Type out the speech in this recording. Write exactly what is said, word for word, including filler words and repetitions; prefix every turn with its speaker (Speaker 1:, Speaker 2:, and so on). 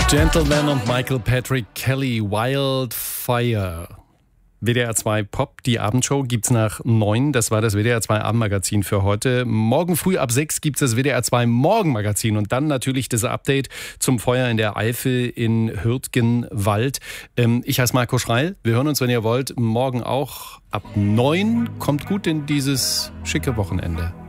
Speaker 1: Gentleman und Michael Patrick Kelly, Wildfire. W D R zwei Pop, die Abendshow gibt's nach neun. Das war das W D R zwei Abendmagazin für heute. Morgen früh ab sechs gibt's das W D R zwei Morgenmagazin und dann natürlich das Update zum Feuer in der Eifel in Hürtgenwald. Ähm, ich heiße Marco Schreil. Wir hören uns, wenn ihr wollt, morgen auch ab neun. Kommt gut in dieses schicke Wochenende.